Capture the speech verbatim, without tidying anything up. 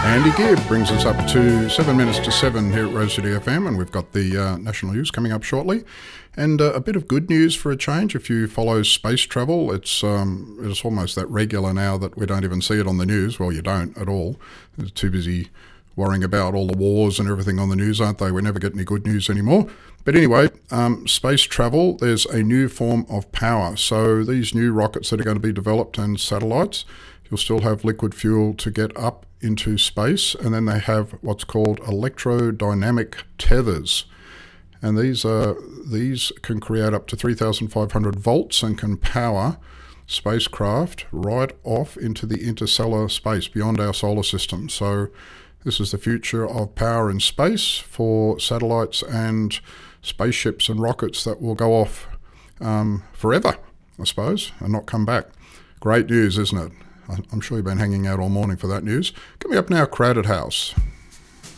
Andy Gibb brings us up to seven minutes to seven here at Rose City F M, and we've got the uh, national news coming up shortly. And uh, a bit of good news for a change. If you follow space travel, it's um, it's almost that regular now that we don't even see it on the news. Well, you don't at all. They're too busy worrying about all the wars and everything on the news, aren't they? We never get any good news anymore. But anyway, um, space travel, there's a new form of power. So these new rockets that are going to be developed and satellites, you'll still have liquid fuel to get up into space, and then they have what's called electrodynamic tethers. And these are these can create up to three thousand five hundred volts and can power spacecraft right off into the interstellar space beyond our solar system. So this is the future of power in space for satellites and spaceships and rockets that will go off um, forever, I suppose, and not come back. Great news, isn't it? I'm sure you've been hanging out all morning for that news. Coming up now, Crowded House.